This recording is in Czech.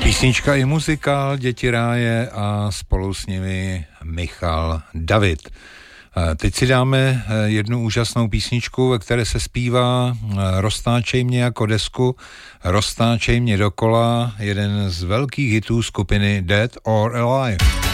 Písnička i muzikál Děti ráje a spolu s nimi Michal David. Teď si dáme jednu úžasnou písničku, ve které se zpívá Roztáčej mě jako desku, roztáčej mě dokola, jeden z velkých hitů skupiny Dead or Alive.